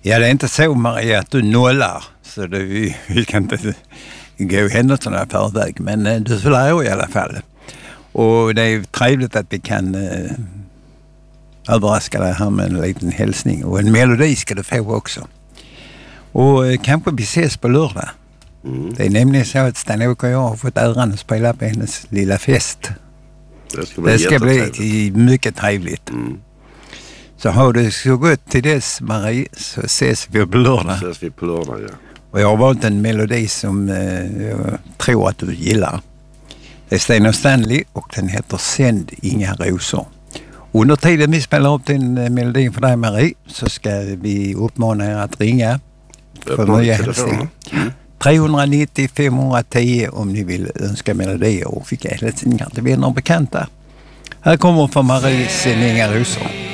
Ja, det är inte så, Maria, att du nollar. Så vi kan inte gå händelserna i förväg. Men du fyller i alla fall. Och det är trevligt att vi kan överraska dig här med en liten hälsning. Och en melodi ska du få också. Och kanske vi ses på lördag. Mm. Det är nämligen så att Sten-Åke och jag har fått äran att spela på hennes lilla fest. Det ska bli mycket trevligt. Mm. Så har du så gott till dess, Marie, så ses vi på lördag. Ses vi på lördag, ja. Och jag har valt en melodi som jag tror att du gillar. Det är Sten och Stanley och den heter Sänd inga rosor. Under tiden vi spelar upp den melodin för dig, Marie, så ska vi uppmana er att ringa för nya hälsningar. 390 510 om ni vill önska melodier och skicka hälsningar till vänner och bekanta. Här kommer för Marie Sänd inga rosor.